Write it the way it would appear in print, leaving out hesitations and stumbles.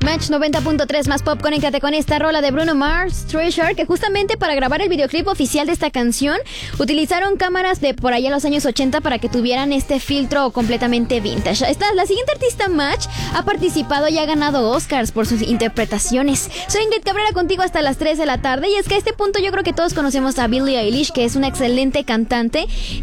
Match 90.3 más pop, conéctate con esta rola de Bruno Mars, Treasure, que justamente para grabar el videoclip oficial de esta canción utilizaron cámaras de por allá los años 80 para que tuvieran este filtro completamente vintage. La siguiente artista Match ha participado y ha ganado Oscars por sus interpretaciones. Soy Ingrid Cabrera contigo hasta las 3 de la tarde y es que a este punto yo creo que todos conocemos a Billie Eilish, que es una excelente cantante